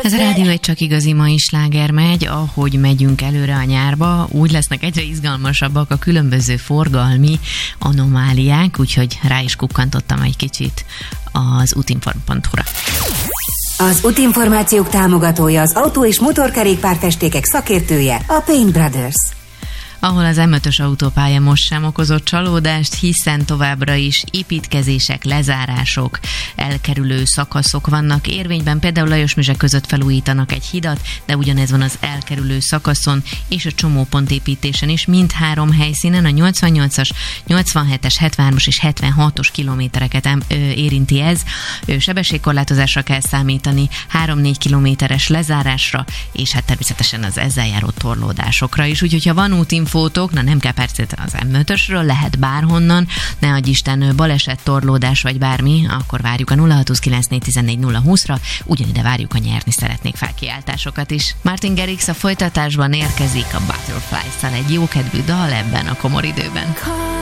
Ez a rádió egy csak igazi mai sláger megy, ahogy megyünk előre a nyárba, úgy lesznek egyre izgalmasabbak a különböző forgalmi anomáliák, úgyhogy rá is kukkantottam egy kicsit az utinform.hu-ra. Az útinformációk támogatója, az autó- és motorkerékpárfestékek szakértője, a Paint Brothers. Ahol az M5-ös autópálya most sem okozott csalódást, hiszen továbbra is építkezések, lezárások, elkerülő szakaszok vannak érvényben. Például Lajos-Mizse között felújítanak egy hidat, de ugyanez van az elkerülő szakaszon és a csomópontépítésen is. Mindhárom helyszínen a 88-as, 87-es, 73-as és 76-os kilométereket érinti ez. Sebességkorlátozásra kell számítani, 3-4 kilométeres lezárásra, és hát természetesen az ezzel járó torlódásokra is. Úgyhogy ha van útinfótok, nem kell persze az M5-ösről, lehet bárhonnan, ne adj Isten baleset, torlódás vagy bármi, akkor várjuk a 0629414020-ra, ugyanide várjuk a nyerni szeretnék felkiáltásokat is. Martin Garrix a folytatásban érkezik a Butterflies-szal, egy jókedvű dal ebben a komor időben.